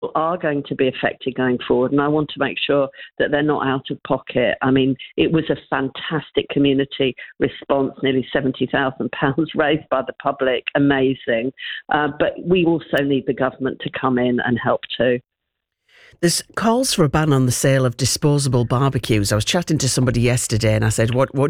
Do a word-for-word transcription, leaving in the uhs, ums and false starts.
are going to be affected going forward, and I want to make sure that they're not out of pocket. I mean, it was a fantastic community response, nearly seventy thousand pounds raised by the public, amazing. Uh, but we also need the government to come in and help too. There's calls for a ban on the sale of disposable barbecues. I was chatting to somebody yesterday and I said, what, what